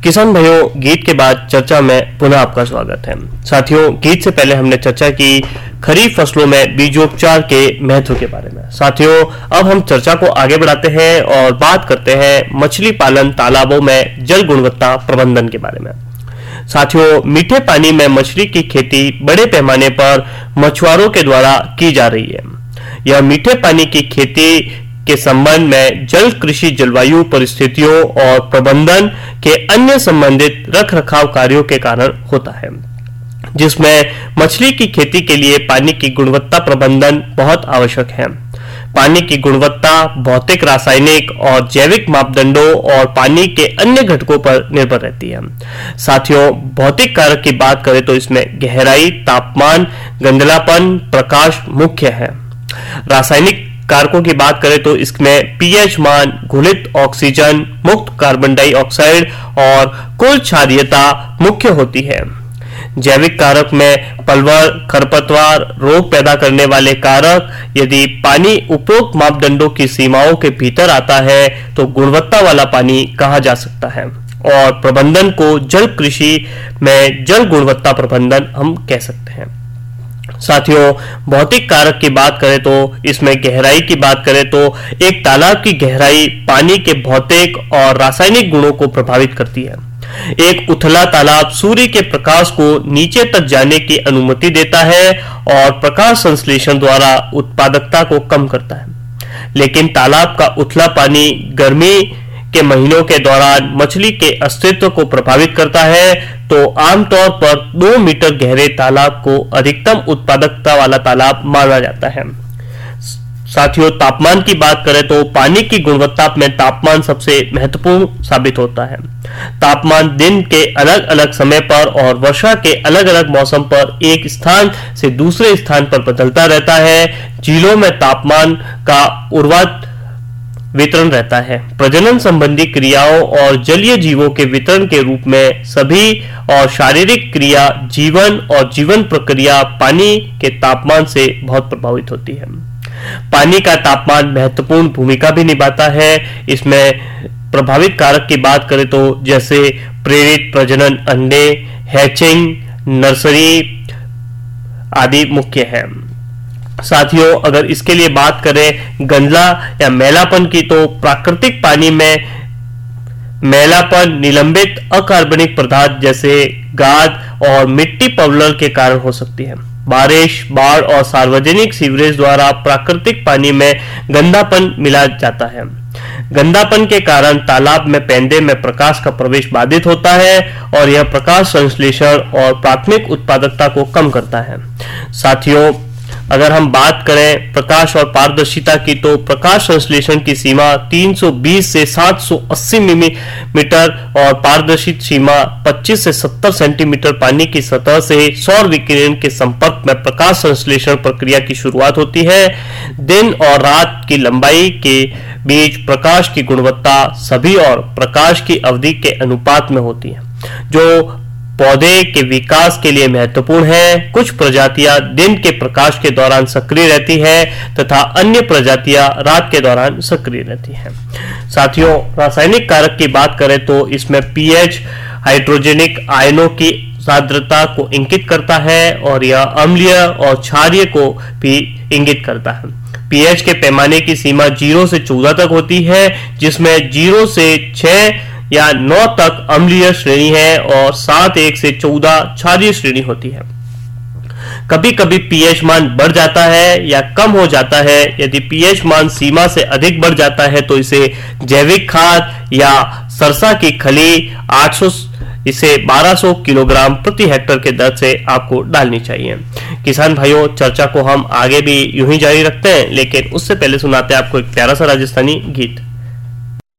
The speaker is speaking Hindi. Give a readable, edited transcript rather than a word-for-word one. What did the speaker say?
किसान भाइयों, गीत के बाद चर्चा में पुनः आपका स्वागत है। साथियों, गीत से पहले हमने चर्चा की खरीफ फसलों में बीजोपचार के महत्व के बारे में। साथियों, अब हम चर्चा को आगे बढ़ाते हैं और बात करते हैं मछली पालन तालाबों में जल गुणवत्ता प्रबंधन के बारे में। साथियों, मीठे पानी में मछली की खेती बड़े पैमाने पर मछुआरों के द्वारा की जा रही है। यह मीठे पानी की खेती के संबंध में जल कृषि जलवायु परिस्थितियों और प्रबंधन के अन्य संबंधित रखरखाव कार्यों के कारण होता है, जिसमें मछली की खेती के लिए पानी की गुणवत्ता प्रबंधन बहुत आवश्यक है। पानी की गुणवत्ता भौतिक, रासायनिक और जैविक मापदंडों और पानी के अन्य घटकों पर निर्भर रहती है। साथियों, भौतिक कारक की बात करें तो इसमें गहराई, तापमान, गंधलापन, प्रकाश मुख्य है। रासायनिक कारकों की बात करें तो इसमें पीएच मान, घुलित ऑक्सीजन, मुक्त कार्बन डाइऑक्साइड और कुल क्षारीयता मुख्य होती है। जैविक कारक में पलवर, खरपतवार, रोग पैदा करने वाले कारक। यदि पानी उपरोक्त मापदंडों की सीमाओं के भीतर आता है तो गुणवत्ता वाला पानी कहा जा सकता है और प्रबंधन को जल कृषि में जल गुणवत्ता प्रबंधन हम कह सकते हैं। साथियों, भौतिक कारक की बात करें तो इसमें गहराई की बात करें तो एक तालाब की गहराई पानी के भौतिक और रासायनिक गुणों को प्रभावित करती है। एक उथला तालाब सूर्य के प्रकाश को नीचे तक जाने की अनुमति देता है और प्रकाश संश्लेषण द्वारा उत्पादकता को कम करता है, लेकिन तालाब का उथला पानी गर्मी के महीनों के दौरान मछली के अस्तित्व को प्रभावित करता है। तो आमतौर पर 2 मीटर गहरे तालाब को अधिकतम उत्पादकता वाला तालाब माना जाता है। साथियों, तापमान की बात करें तो पानी की गुणवत्ता में तापमान सबसे महत्वपूर्ण साबित होता है। तापमान दिन के अलग अलग समय पर और वर्षा के अलग अलग मौसम पर एक स्थान से दूसरे स्थान पर बदलता रहता है। झीलों में तापमान का ऊर्ध्वाधर वितरण रहता है। प्रजनन संबंधी क्रियाओं और जलीय जीवों के वितरण के रूप में सभी और शारीरिक क्रिया, जीवन और जीवन प्रक्रिया पानी के तापमान से बहुत प्रभावित होती है। पानी का तापमान महत्वपूर्ण भूमिका भी निभाता है। इसमें प्रभावित कारक की बात करें तो जैसे प्रेरित प्रजनन, अंडे, हैचिंग, नर्सरी आदि मुख्य है। साथियों, अगर इसके लिए बात करें गंधला या मैलापन की तो प्राकृतिक पानी में मैलापन निलंबित अकार्बनिक पदार्थ जैसे गाद और मिट्टी पवलर के कारण हो सकती है। बारिश, बाढ़ और सार्वजनिक सीवरेज द्वारा प्राकृतिक पानी में गंधापन मिला जाता है। गंधापन के कारण तालाब में पैंदे में प्रकाश का प्रवेश बाधित होता है और यह प्रकाश संश्लेषण और प्राथमिक उत्पादकता को कम करता है। साथियों, अगर हम बात करें प्रकाश और पारदर्शिता की तो प्रकाश संश्लेषण की सीमा 320 से 780 मिलीमीटर और पारदर्शित सीमा 25 से 70 सेंटीमीटर पानी की सतह से सौर विकिरण के संपर्क में प्रकाश संश्लेषण प्रक्रिया की शुरुआत होती है। दिन और रात की लंबाई के बीच प्रकाश की गुणवत्ता सभी और प्रकाश की अवधि के अनुपात में होती है, जो पौधे के विकास के लिए महत्वपूर्ण है। कुछ प्रजातियां दिन के प्रकाश के दौरान सक्रिय रहती है तथा अन्य प्रजातियां रात के दौरान सक्रिय रहती हैं। साथियों, रासायनिक कारक की बात करें तो इसमें पीएच हाइड्रोजेनिक आयनों की सांद्रता को इंगित करता है और यह अम्लीय और क्षारीय को भी इंगित करता है। पीएच के पैमाने की सीमा 0 से 14 तक होती है, जिसमें 0 से 6 या 9 तक अम्लीय श्रेणी है और 7 1 से 14 क्षारीय श्रेणी होती है। कभी कभी पीएच मान बढ़ जाता है या कम हो जाता है। यदि पीएच मान सीमा से अधिक बढ़ जाता है तो इसे जैविक खाद या सरसा की खली 800 इसे 1200 किलोग्राम प्रति हेक्टेयर के दर से आपको डालनी चाहिए। किसान भाइयों, चर्चा को हम आगे भी यूं ही जारी रखते हैं, लेकिन उससे पहले सुनाते हैं आपको एक प्यारा सा राजस्थानी गीत।